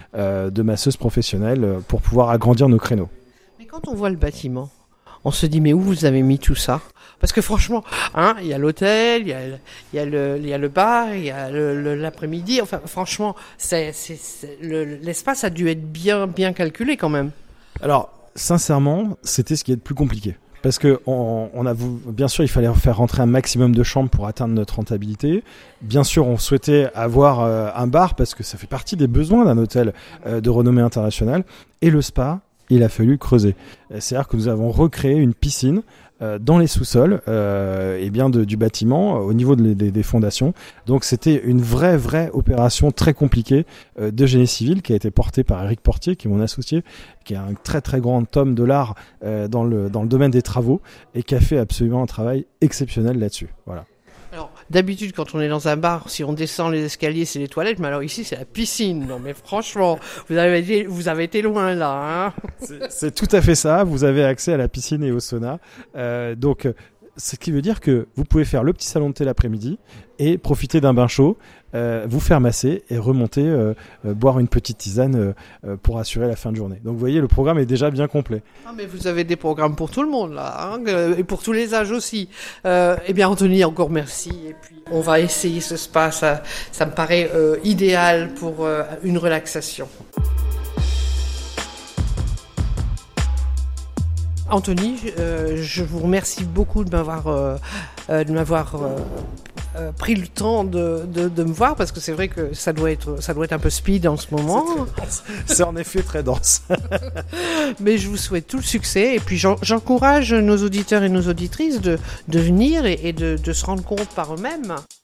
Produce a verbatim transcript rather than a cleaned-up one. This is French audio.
euh, de masseuses professionnelles euh, pour pouvoir agrandir nos créneaux. Mais quand on voit le bâtiment, on se dit mais où vous avez mis tout ça? Parce que franchement, hein, il y a l'hôtel, il y a, il y a le, il y a le bar, il y a le, le, l'après-midi. Enfin, franchement, c'est, c'est, c'est, le, l'espace a dû être bien, bien calculé quand même. Alors, sincèrement, c'était ce qui est le plus compliqué. Parce que on, on a, bien sûr, il fallait faire rentrer un maximum de chambres pour atteindre notre rentabilité. Bien sûr, on souhaitait avoir euh, un bar parce que ça fait partie des besoins d'un hôtel euh, de renommée internationale. Et le spa, il a fallu creuser. C'est-à-dire que nous avons recréé une piscine euh, dans les sous-sols euh, et bien de, du bâtiment euh, au niveau de, de, des fondations. Donc c'était une vraie vraie opération très compliquée euh, de génie civil qui a été portée par Éric Portier, qui est mon associé, qui est un très très grand homme de l'art euh, dans le dans le domaine des travaux et qui a fait absolument un travail exceptionnel là-dessus. Voilà. Alors, d'habitude, quand on est dans un bar, si on descend les escaliers, c'est les toilettes, mais alors ici, c'est la piscine. Non, mais franchement, vous avez été, vous avez été loin, là, hein. c'est, c'est tout à fait ça. Vous avez accès à la piscine et au sauna. Euh, donc, ce qui veut dire que vous pouvez faire le petit salon de thé l'après-midi et profiter d'un bain chaud, euh, vous faire masser et remonter, euh, euh, boire une petite tisane euh, pour assurer la fin de journée. Donc vous voyez, le programme est déjà bien complet. Ah, mais vous avez des programmes pour tout le monde là, hein, et pour tous les âges aussi. Euh, eh bien Anthony, encore merci. Et puis on va essayer ce spa, ça, ça me paraît euh, idéal pour euh, une relaxation. Anthony, euh, je vous remercie beaucoup de m'avoir, euh, euh, de m'avoir euh, euh, pris le temps de, de, de me voir, parce que c'est vrai que ça doit être, ça doit être un peu speed en ce moment. C'est, c'est en effet très dense. Mais je vous souhaite tout le succès et puis j'en, j'encourage nos auditeurs et nos auditrices de, de venir et, et de, de se rendre compte par eux-mêmes.